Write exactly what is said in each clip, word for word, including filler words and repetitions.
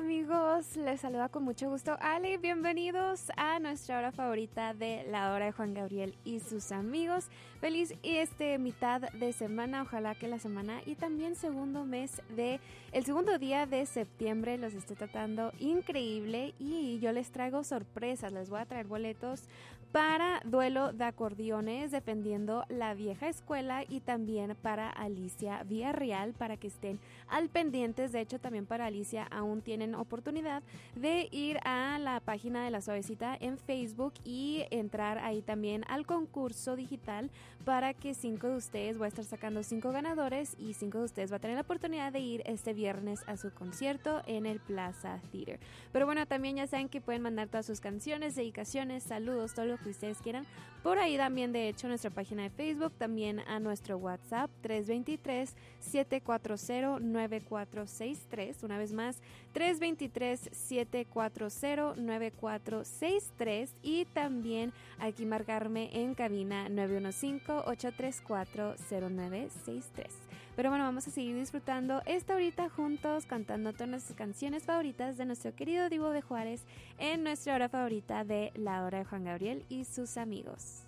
amigos, les saluda con mucho gusto Ale, bienvenidos a nuestra hora favorita de la hora de Juan Gabriel y sus amigos. Feliz este mitad de semana, ojalá que la semana y también segundo mes de, el segundo día de septiembre los esté tratando increíble y yo les traigo sorpresas, les voy a traer boletos para Duelo de Acordeones defendiendo la vieja escuela y también para Alicia Villarreal para que estén al pendientes. De hecho también para Alicia aún tienen oportunidad de ir a la página de La Suavecita en Facebook y entrar ahí también al concurso digital para que cinco de ustedes, voy a estar sacando cinco ganadores y cinco de ustedes va a tener la oportunidad de ir este viernes a su concierto en el Plaza Theater. Pero bueno, también ya saben que pueden mandar todas sus canciones, dedicaciones, saludos, todo lo que ustedes quieran. Por ahí también, de hecho, nuestra página de Facebook, también a nuestro WhatsApp tres dos tres, siete cuatro cero, nueve cuatro seis tres. Una vez más, tres dos tres, siete cuatro cero, nueve cuatro seis tres. Y también aquí marcarme en cabina nueve uno cinco, ocho tres cuatro, cero nueve seis tres. Pero bueno, vamos a seguir disfrutando esta horita juntos, cantando todas nuestras canciones favoritas de nuestro querido Divo de Juárez en nuestra hora favorita de la hora de Juan Gabriel y sus amigos.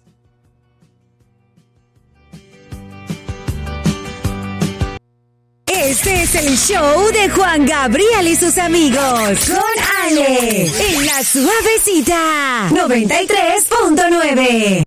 Este es el show de Juan Gabriel y sus amigos con Ale en La Suavecita noventa y tres punto nueve.